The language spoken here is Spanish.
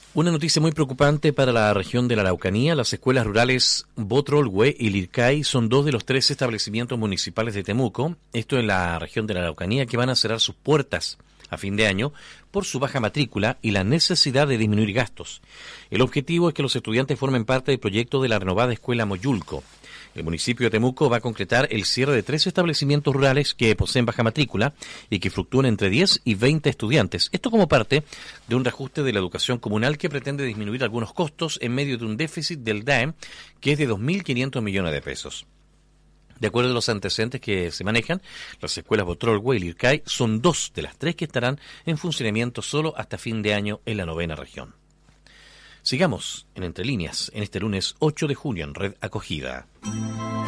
Una noticia muy preocupante para la región de la Araucanía. Las escuelas rurales Botrolhue y Lircay son dos de los 3 establecimientos municipales de Temuco, esto en la región de la Araucanía, que van a cerrar sus puertas a fin de año por su baja matrícula y la necesidad de disminuir gastos. El objetivo es que los estudiantes formen parte del proyecto de la renovada escuela Moyulco. El municipio de Temuco va a concretar el cierre de 3 establecimientos rurales que poseen baja matrícula y que fluctúan entre 10 y 20 estudiantes. Esto como parte de un reajuste de la educación comunal que pretende disminuir algunos costos en medio de un déficit del DAEM que es de 2.500 millones de pesos. De acuerdo a los antecedentes que se manejan, las escuelas Botrolhue y Lircay son 2 de las 3 que estarán en funcionamiento solo hasta fin de año en la 9ª región. Sigamos en Entre Líneas en este lunes 8 de junio en Red Acogida.